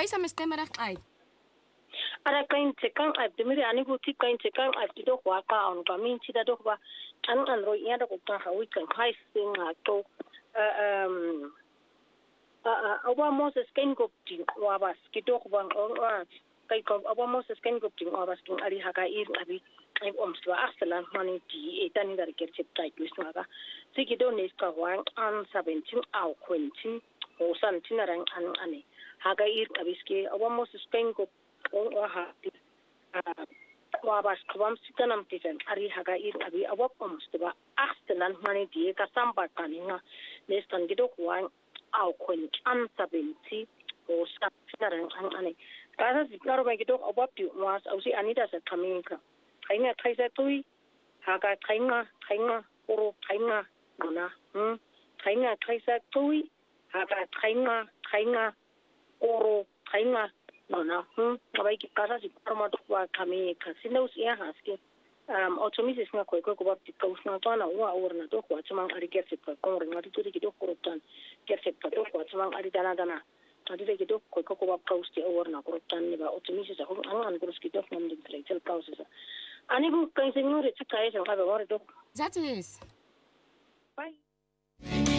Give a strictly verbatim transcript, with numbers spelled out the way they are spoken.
Kaisa mestemera ay. Ara kain tekang ay demiri ani guti kain tekang ay tido kwa ka on kamin tida do kwa an an ro ya do ka hawi kan kai sing to um uh awa Moses kain go tin wa bas kido ko bang on kai ko awa Moses kain go tin wa bas kin ari haka ir abi ai om swa asalan mani ti etani dar ker chep tai kusna ga sikido ne ka wa an seventeen au twenty o san tinarang an ane haka ir abiske awa Moses kain go o ha wa bas kwam sitanam tijan ari haga ir abi awak omstuba astelan mani die ka samba kaninga nestan gido kwan au kun an seventy o saptaran an ane kaza zikaro ba gido awak ti was ausi anida sa kaminka kainga kaisa tui haga kainga kainga oro kainga nona hm kainga kaisa tui haga kainga kainga oro kainga nona hm abai ki kaza si promoto kwa kami kasina usia haske um automisis na ko ko ba ti kausna tana wa orna to ko chamang ari kerse pa ko ringa ti ti do ko tan kerse pa to ko chamang ari dana dana tadi de do ko ko ba kausti orna ko tan ni ba automisis ho an an gruski do nam din traitel pauses ani bu kan senore tsaka ya ga ba do That is. bye